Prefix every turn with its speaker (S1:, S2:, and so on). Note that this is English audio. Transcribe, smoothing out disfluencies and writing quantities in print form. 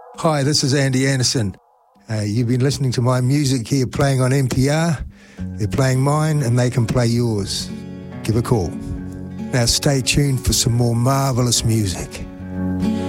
S1: Hi, this is Andy Anderson. You've been listening to my music here playing on NPR. They're playing mine and they can play yours. Give a call. Now stay tuned for some more marvellous music.